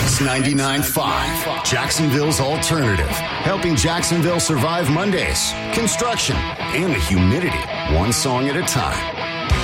X99.5, Jacksonville's alternative. Helping Jacksonville survive Mondays, construction, and the humidity. One song at a time.